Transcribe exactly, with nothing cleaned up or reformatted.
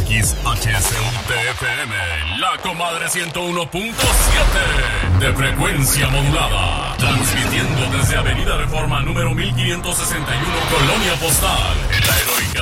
X H S U T F M, La Comadre ciento uno punto siete de frecuencia modulada, transmitiendo desde Avenida Reforma número mil quinientos sesenta y uno, Colonia Postal, en La Heroica,